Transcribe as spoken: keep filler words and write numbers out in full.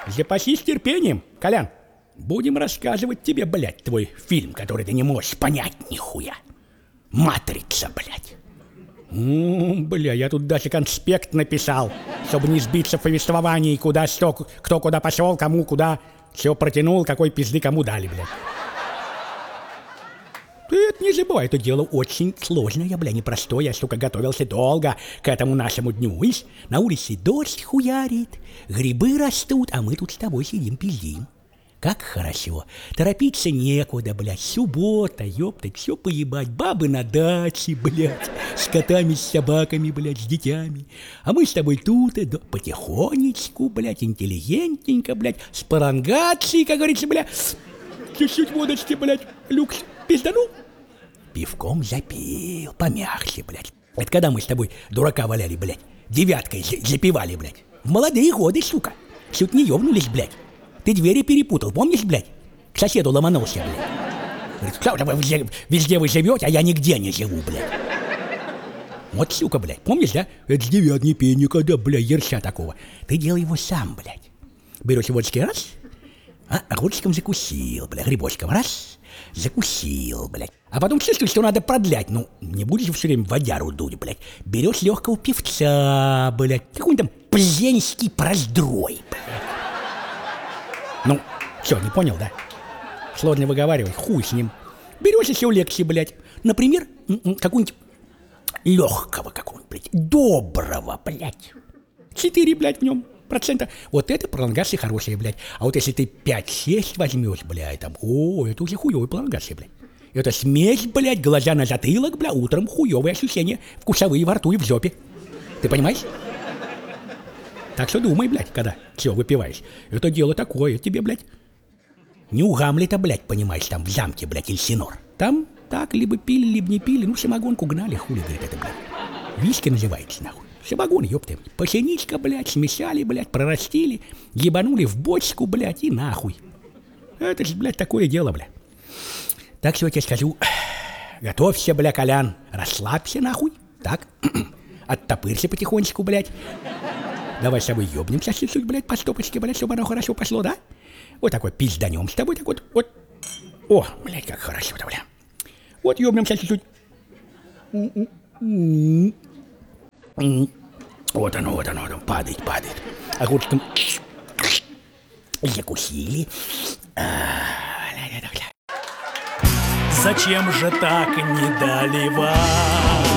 Запасись терпением, Колян. Будем рассказывать тебе, блядь, твой фильм, который ты не можешь понять нихуя. «Матрица», блядь. М-м, бля, я тут даже конспект написал, чтобы не сбиться в повествовании, куда что, кто куда пошел, кому куда, все протянул, какой пизды кому дали, блядь. Ты это не забывай, это дело очень сложное, бля, непростое. Я, сука, готовился долго к этому нашему дню. Видишь, на улице дождь хуярит, грибы растут, а мы тут с тобой сидим, пиздим. Как хорошо. Торопиться некуда, блядь. Суббота, ёптать, все поебать. Бабы на даче, блядь. С котами, с собаками, блядь, с детьми. А мы с тобой тут, да, потихонечку, блядь, интеллигентненько, блядь, с парангацией, как говорится, блядь. Чуть-чуть водочки, блядь, люкс. Пизданул? Пивком запил, помягче, блядь. Это когда мы с тобой дурака валяли, блядь, девяткой запивали, блядь. В молодые годы, сука. Чуть не ёбнулись, блядь. Ты двери перепутал, помнишь, блядь? К соседу ломанулся, блядь. Говорит, вы везде, везде вы живете, а я нигде не живу, блядь. Вот, сука, блядь, помнишь, да? Это с девят не пей никогда, блядь, ерша такого. Ты делай его сам, блядь. Берешь водочки раз, а огурчиком закусил, блядь, грибочком раз, закусил, блядь. А потом чувствуешь, что надо продлять. Ну, не будешь же все время водяру дуть, блядь. Берешь легкого певца, блядь. Какой-нибудь там Плзенский проздрой, блядь. Ну, что, не понял, да? Сложно выговаривать, хуй с ним. Берешь еще легче, блядь. Например, какую-нибудь легкого какого-нибудь, блядь, доброго, блядь. Четыре, блядь, в нем процента. Вот это пролонгация хорошая, блядь. А вот если ты пять-шесть возьмешь, блядь, там, о, это уже хуевая пролонгация, блядь. Это смесь, блядь, глаза на затылок, блядь, утром хуевые ощущения, вкусовые во рту и в жопе. Ты понимаешь? Так что думай, блядь, когда все выпиваешь. Это дело такое тебе, блядь. Не у Гамлета, блядь, понимаешь, там в замке, блядь, Эльсинор. Там так либо пили, либо не пили, ну самогонку гнали, хули, говорит, это, блядь. Виски называется, нахуй. Самогон, ёпты. Пшеничка, блядь, смешали, блядь, прорастили, ебанули в бочку, блядь, и нахуй. Это же, блядь, такое дело, блядь. Так что я тебе скажу, готовься, бля, Колян, расслабься, нахуй, так, оттопырься потихонечку, блядь. Давай с тобой ёбнемся чуть-чуть, блядь, по стопочке, блядь, чтобы оно хорошо пошло, да? Вот такой пизданем с тобой, так вот, вот. О, блядь, как хорошо-то, бля. Вот ёбнемся чуть-чуть. Вот оно, вот оно, оно, падает, падает. Огурчиком закусили. Зачем же так не доливать?